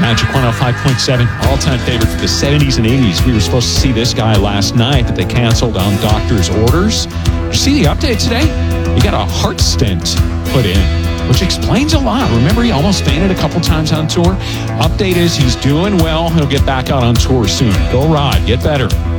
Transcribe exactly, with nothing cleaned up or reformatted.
Magic one oh five point seven, all-time favorite for the seventies and eighties. We were supposed to see this guy last night, but they canceled on doctor's orders. Did you see the update today? He got a heart stent put in, which explains a lot. Remember, he almost fainted a couple times on tour? Update is he's doing well. He'll get back out on tour soon. Go Rod. Get better.